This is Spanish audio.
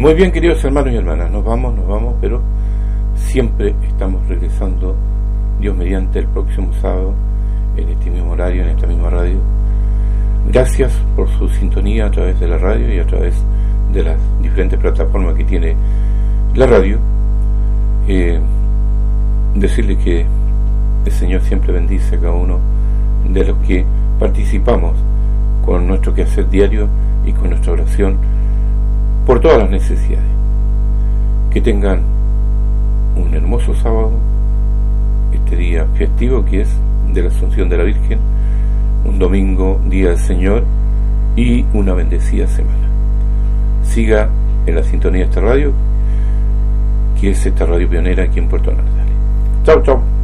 Muy bien, queridos hermanos y hermanas, nos vamos, pero siempre estamos regresando, Dios mediante, el próximo sábado, en este mismo horario, en esta misma radio. Gracias por su sintonía a través de la radio y a través de las diferentes plataformas que tiene la radio. Decirle que el Señor siempre bendice a cada uno de los que participamos con nuestro quehacer diario y con nuestra oración por todas las necesidades. Que tengan un hermoso sábado, este día festivo que es de la Asunción de la Virgen, un domingo, día del Señor, y una bendecida semana. Siga en la sintonía de esta radio, que es esta radio pionera aquí en Puerto Natales. Chau, chau.